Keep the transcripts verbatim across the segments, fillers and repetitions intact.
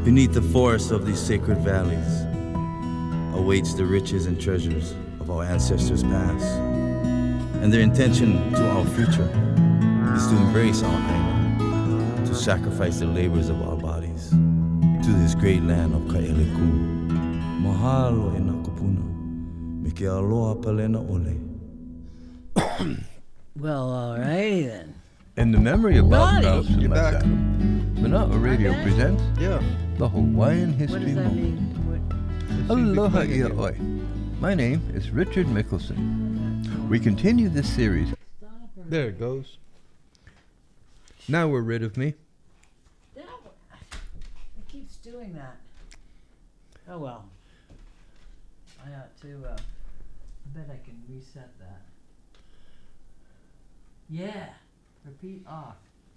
Beneath the forests of these sacred valleys awaits the riches and treasures of our ancestors past. And their intention to our future is to embrace our Aina, to sacrifice the labors of our bodies to this great land of Ka'eleku. Mahalo e nā kupuna, me ke aloha palena ole. Well, all righty then. In the memory of Bob Naughty. Nelson, You're back. Mana'o Radio back? presents Yeah. the Hawaiian What History does that Moment. mean? What? Aloha ia oi. My name is Richard Mickelson. We continue this series. There it goes. Now we're rid of me. That one- It keeps doing that. Oh well. I ought to. Uh, I bet I can reset that. Yeah. Repeat off.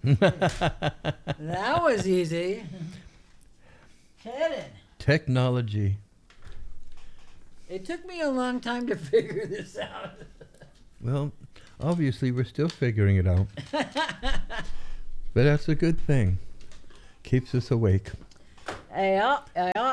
That was easy. Kidding. Technology. It took me a long time to figure this out. Well, obviously we're still figuring it out. But that's a good thing. Keeps us awake. Yeah, yeah.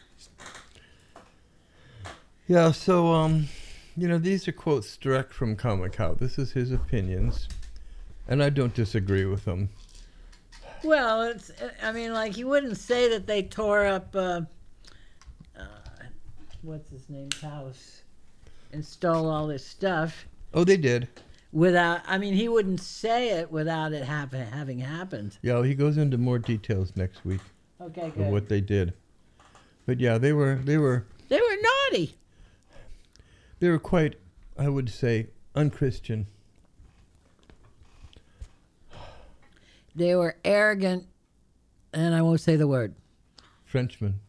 Yeah, so, um, you know, these are quotes direct from Kamakaua. This is his opinions, and I don't disagree with them. Well, it's. I mean, like, you wouldn't say that they tore up. Uh, uh, what's his name's house and stole all this stuff Oh, they did. without. I mean, he wouldn't say it without it happen, having happened. Yeah, he goes into more details next week Okay, of good. what they did. But yeah, they were they were They were naughty. they were quite, I would say, unchristian. They were arrogant, and I won't say the word. Frenchmen.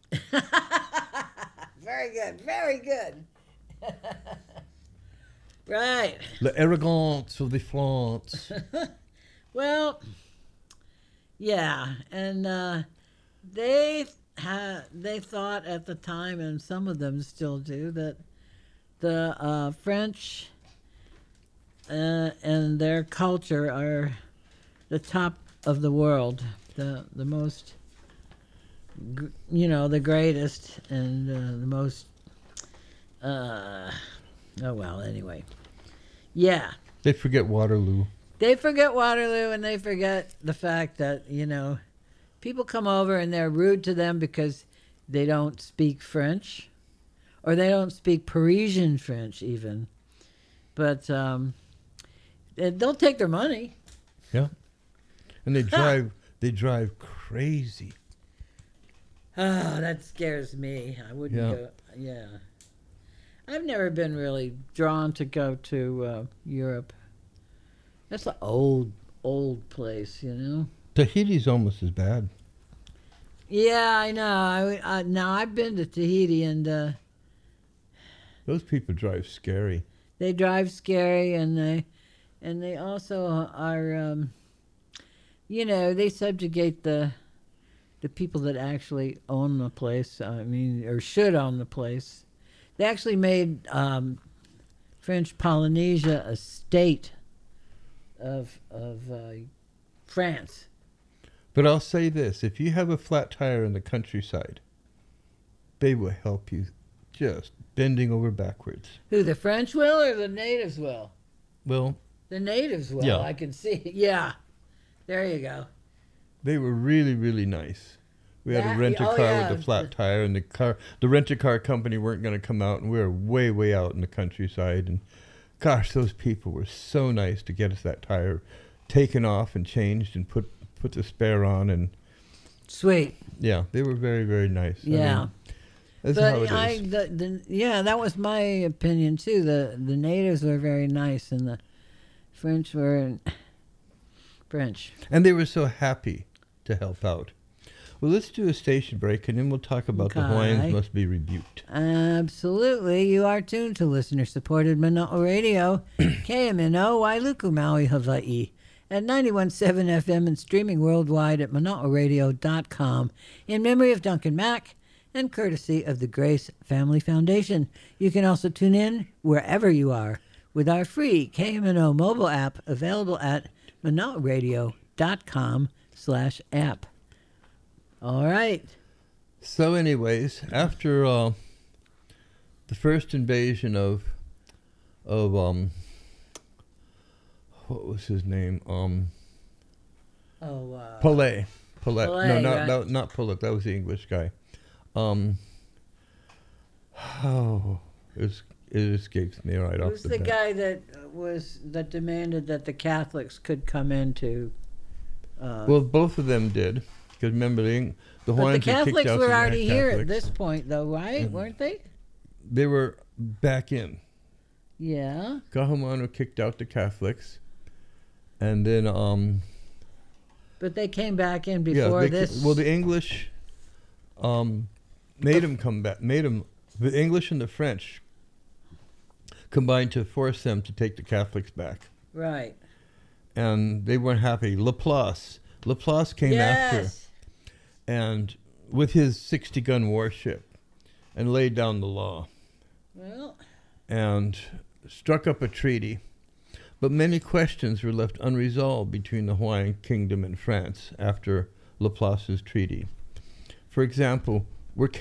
Very good. Very good. Right. La arrogance of the France. Well, yeah, and uh, they ha- they thought at the time, and some of them still do, that the uh, French uh, and their culture are the top of the world, the the most, gr- you know, the greatest and uh, the most. Uh, oh well, anyway, yeah. They forget Waterloo. They forget Waterloo, and they forget the fact that, you know, people come over and they're rude to them because they don't speak French, or they don't speak Parisian French even. But um, they- they'll take their money. Yeah. And they drive they drive crazy. Oh, that scares me. I wouldn't Yeah. go. Yeah. I've never been really drawn to go to uh, Europe. That's an old, old place, you know? Tahiti's almost as bad. Yeah, I know. I, I, now, I've been to Tahiti, and uh, Those people drive scary. they drive scary, and they, and they also are, um, you know, they subjugate the, the people that actually own the place. I mean, or should own the place. They actually made um, French Polynesia a state of of uh, France. But I'll say this, if you have a flat tire in the countryside, they will help you just bending over backwards. Who, the French will or the natives will? Well, The natives will. Yeah. I can see. Yeah, there you go. they were really, really nice. We had That- to rent a oh, car yeah. with a flat tire, and the car, the rent-a-car company weren't going to come out, and we were way, way out in the countryside. And gosh, those people were so nice to get us that tire taken off and changed and put put the spare on. And Sweet. yeah, they were very, very nice. I Yeah. mean, that's how But it I, is. the, the, yeah, that was my opinion too. The the natives were very nice, and the French were French. And they were so happy to help out. Well, let's do a station break, and then we'll talk about the Okay. Hawaiians must be rebuked. Absolutely, you are tuned to listener-supported Manoa Radio, K M N O Wailuku, Maui, Hawaii, at ninety-one point seven F M and streaming worldwide at manoa radio dot com in memory of Duncan Mack and courtesy of the Grace Family Foundation. You can also tune in wherever you are with our free K M N O mobile app available at manoa radio dot com slash app. All right. So, anyways, after uh, the first invasion of of um, what was his name? Um, Oh, uh, Paulet. Paulet. No, Paulet, not right. that, not Paulet. That was the English guy. Um, oh, it's, it escapes me right off who's the the bat. guy that was that demanded that the Catholics could come into? Uh, Well, both of them did. Because remember, the, Eng- the but the Hawaiians were kicked Catholics out were the already here at Catholics. this point, though, right? Mhm. Weren't they? They were back in. Yeah. Kahamanu kicked out the Catholics. And then, um, But they came back in yeah, before they, this. well, the English um, made them come back. Made them, the English and the French combined to force them to take the Catholics back. Right. And they weren't happy. Laplace. Laplace came after. Yes. And with his sixty-gun warship and laid down the law Well, and struck up a treaty. But many questions were left unresolved between the Hawaiian Kingdom and France after Laplace's treaty. For example, were